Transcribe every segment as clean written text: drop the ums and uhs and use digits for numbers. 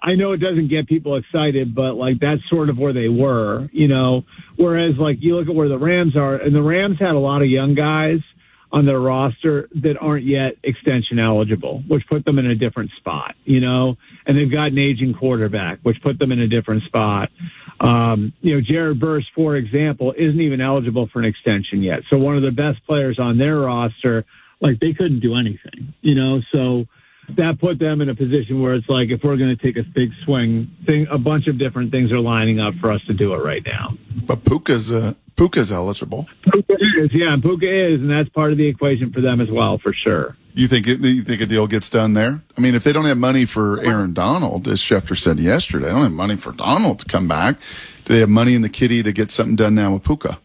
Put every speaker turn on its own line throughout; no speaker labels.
I know it doesn't get people excited, but like that's sort of where they were, you know. Whereas like you look at where the Rams are, and the Rams had a lot of young guys on their roster that aren't yet extension eligible, which put them in a different spot, you know. And they've got an aging quarterback, which put them in a different spot. You know, Jared Verse, for example, isn't even eligible for an extension yet. So one of the best players on their roster, like they couldn't do anything, you know. So that put them in a position where it's like, if we're going to take a big swing, a bunch of different things are lining up for us to do it right now.
But Puka's eligible.
Puka is, yeah, Puka is, and that's part of the equation for them as well, for sure.
You think a deal gets done there? I mean, if they don't have money for Aaron Donald, as Schefter said yesterday, they don't have money for Donald to come back. Do they have money in the kitty to get something done now with Puka?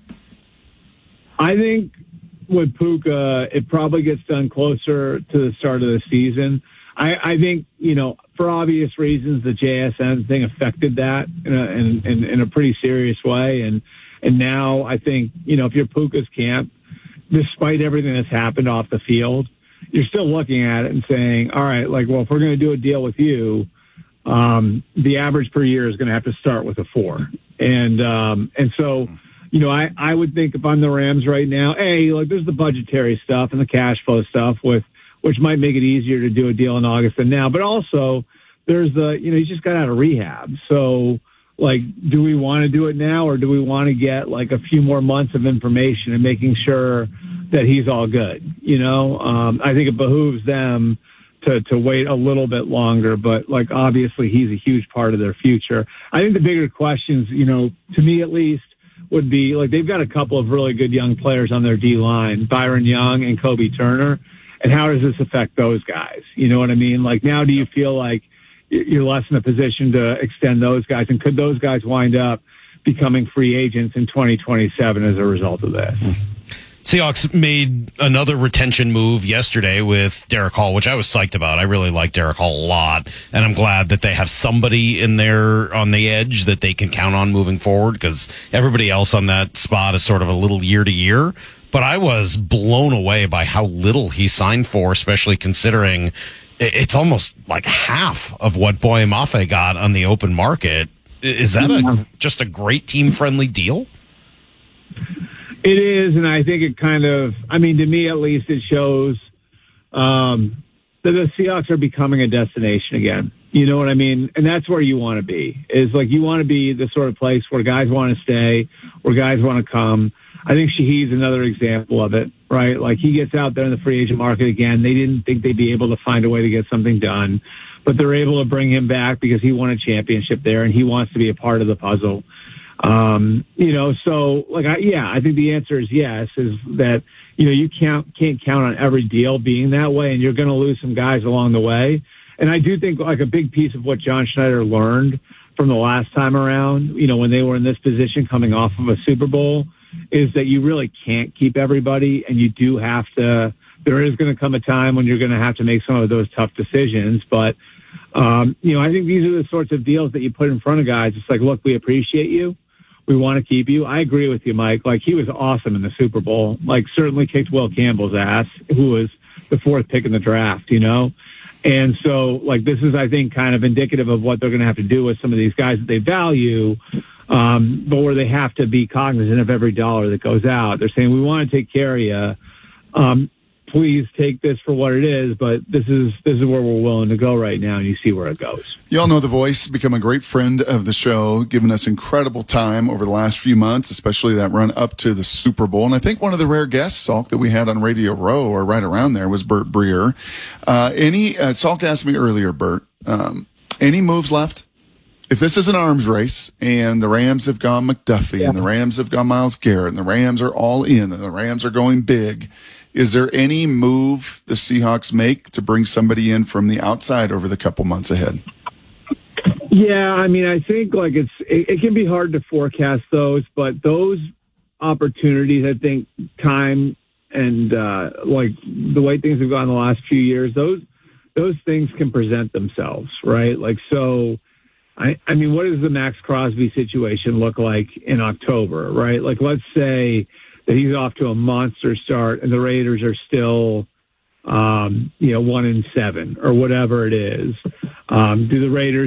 I think with Puka, it probably gets done closer to the start of the season. I think, you know, for obvious reasons, the JSN thing affected that in a pretty serious way. And now I think, you know, if you're Puka's camp, despite everything that's happened off the field, you're still looking at it and saying, all right, like, well, if we're going to do a deal with you, the average per year is going to have to start with a 4. And so, you know, I would think if I'm the Rams right now, like there's the budgetary stuff and the cash flow stuff which might make it easier to do a deal in August than now. But also there's he just got out of rehab. So like, do we want to do it now, or do we want to get like a few more months of information and making sure that he's all good? You know, I think it behooves them to wait a little bit longer, but like, obviously he's a huge part of their future. I think the bigger questions, you know, to me at least, would be like, they've got a couple of really good young players on their D line, Byron Young and Kobe Turner. And how does this affect those guys? You know what I mean? Like, now do you feel like you're less in a position to extend those guys? And could those guys wind up becoming free agents in 2027 as a result of this?
Seahawks made another retention move yesterday with Derek Hall, which I was psyched about. I really like Derek Hall a lot, and I'm glad that they have somebody in there on the edge that they can count on moving forward, because everybody else on that spot is sort of a little year to year. But I was blown away by how little he signed for, especially considering it's almost like half of what Boye Mafe got on the open market. Is that just a great team-friendly deal?
It is, and I think it kind of, I mean, to me at least, it shows that the Seahawks are becoming a destination again. You know what I mean? And that's where you want to be. Is like, you want to be the sort of place where guys want to stay, where guys want to come. I think Shaheed's another example of it, right? Like, he gets out there in the free agent market again. They didn't think they'd be able to find a way to get something done, but they're able to bring him back because he won a championship there and he wants to be a part of the puzzle. You know, so like, I think the answer is yes, is that, you know, you can't count on every deal being that way, and you're going to lose some guys along the way. And I do think like a big piece of what John Schneider learned from the last time around, you know, when they were in this position coming off of a Super Bowl, is that you really can't keep everybody, and you do have to, there is going to come a time when you're going to have to make some of those tough decisions. But, you know, I think these are the sorts of deals that you put in front of guys. It's like, look, we appreciate you. We want to keep you. I agree with you, Mike. Like, he was awesome in the Super Bowl. Like, certainly kicked Will Campbell's ass, who was the 4th pick in the draft, you know? And so, like, this is, I think, kind of indicative of what they're going to have to do with some of these guys that they value, but where they have to be cognizant of every dollar that goes out. They're saying, we want to take care of you. Please take this for what it is, but this is where we're willing to go right now, and you see where it goes.
You all know The Voice, become a great friend of the show, giving us incredible time over the last few months, especially that run up to the Super Bowl. And I think one of the rare guests, Salk, that we had on Radio Row, or right around there, was Burt Breer. Salk asked me earlier, Burt, any moves left? If this is an arms race and the Rams have gone McDuffie and the Rams have gone Myles Garrett and the Rams are all in and the Rams are going big, is there any move the Seahawks make to bring somebody in from the outside over the couple months ahead?
Yeah, I mean, I think like it can be hard to forecast those, but those opportunities, I think time and like the way things have gone the last few years, those things can present themselves, right? Like, so I mean, what does the Max Crosby situation look like in October, right? Like, let's say that he's off to a monster start and the Raiders are still, 1-7 or whatever it is. Do the Raiders